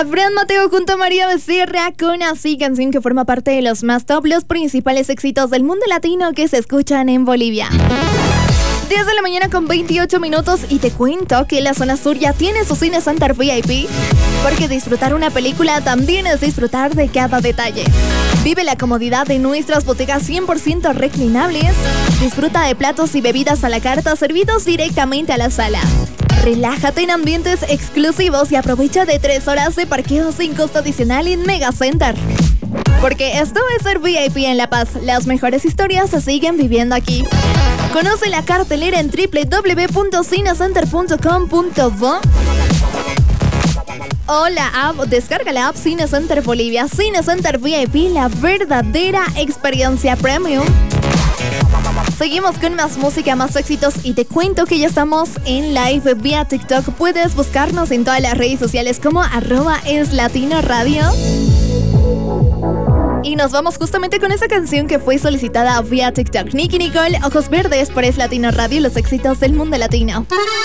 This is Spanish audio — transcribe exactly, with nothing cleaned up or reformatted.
Abraham Mateo junto a María Becerra con Así, canción que forma parte de los más top, los principales éxitos del mundo latino que se escuchan en Bolivia. diez de la mañana con veintiocho minutos y te cuento que la zona sur ya tiene su Cine Center V I P, porque disfrutar una película también es disfrutar de cada detalle. Vive la comodidad de nuestras bodegas cien por ciento reclinables. Disfruta de platos y bebidas a la carta servidos directamente a la sala. Relájate en ambientes exclusivos y aprovecha de tres horas de parqueo sin costo adicional en Mega Center. Porque esto es ser V I P en La Paz. Las mejores historias se siguen viviendo aquí. Conoce la cartelera en doble u doble u doble u punto cinecenter punto com punto bo o la app, descarga la app Cinecenter Bolivia. Cinecenter V I P, la verdadera experiencia premium. Seguimos con más música, más éxitos y te cuento que ya estamos en live vía TikTok. Puedes buscarnos en todas las redes sociales como arroba es latino radio. Y nos vamos justamente con esa canción que fue solicitada vía TikTok. Nicky Nicole, Ojos Verdes por Es Latino Radio, los éxitos del mundo latino.